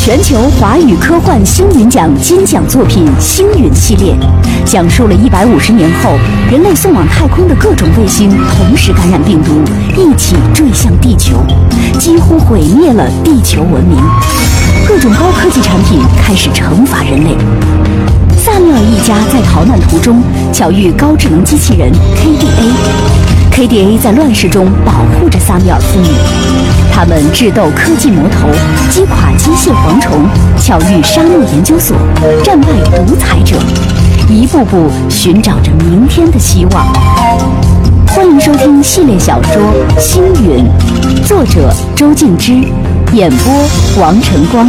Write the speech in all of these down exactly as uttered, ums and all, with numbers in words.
全球华语科幻星云奖金奖作品《星云》系列，讲述了一百五十年后人类送往太空的各种卫星同时感染病毒，一起坠向地球，几乎毁灭了地球文明。各种高科技产品开始惩罚人类。萨缪尔一家在逃难途中巧遇高智能机器人 K D A，K D A 在乱世中保护着萨缪尔父女。他们智斗科技魔头，击垮机械蝗虫，巧遇沙漠研究所，战败独裁者，一步步寻找着明天的希望。欢迎收听系列小说《星云》，作者周静之，演播王晨光。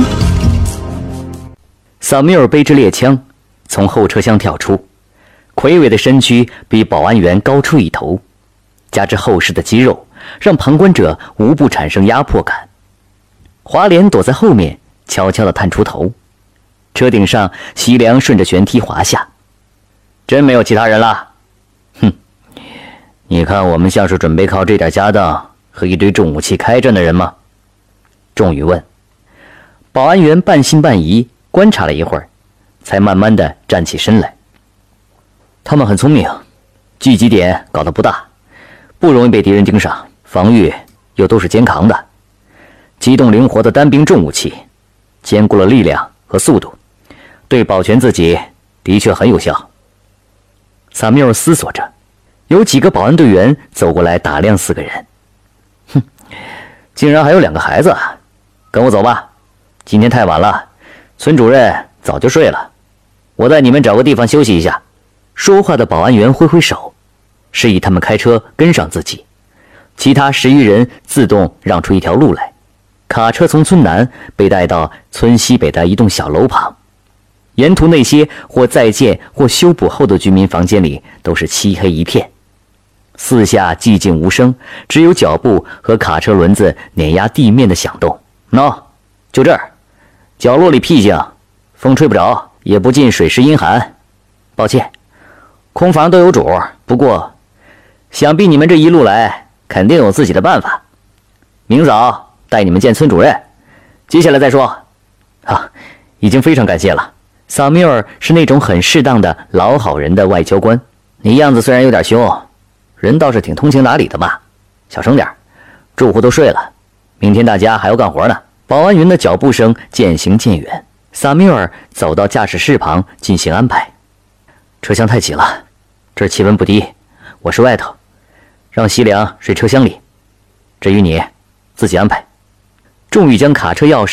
萨缪尔背着猎枪从后车厢跳出，魁伟的身躯比保安员高出一头，加之厚实的肌肉，让旁观者无不产生压迫感。华莲躲在后面，悄悄地探出头。车顶上，席良顺着舷梯滑下。真没有其他人了？哼，你看我们像是准备靠这点家当和一堆重武器开战的人吗？仲宇问。保安员半信半疑，观察了一会儿，才慢慢地站起身来。他们很聪明，聚集点搞得不大，不容易被敌人盯上，防御又都是肩扛的，机动灵活的单兵重武器，兼顾了力量和速度，对保全自己的确很有效。萨缪尔思索着，有几个保安队员走过来打量四个人。哼，竟然还有两个孩子，跟我走吧，今天太晚了，村主任早就睡了，我带你们找个地方休息一下。说话的保安员挥挥手，示意他们开车跟上自己。其他十余人自动让出一条路来，卡车从村南被带到村西北的一栋小楼旁。沿途那些或在建或修补后的居民房间里都是漆黑一片，四下寂静无声，只有脚步和卡车轮子碾压地面的响动。喏，就这儿，角落里僻静，风吹不着，也不尽水湿阴寒。抱歉，空房都有主，不过想必你们这一路来肯定有自己的办法。明早带你们见村主任，接下来再说。啊，已经非常感谢了。萨缪尔是那种很适当的老好人的外交官，你样子虽然有点凶，人倒是挺通情达理的嘛。小声点，住户都睡了，明天大家还要干活呢。保安员的脚步声渐行渐远，萨缪尔走到驾驶室旁进行安排。车厢太挤了，这儿气温不低，我睡外头，让西凉睡车厢里，至于你自己安排。仲宇将卡车钥匙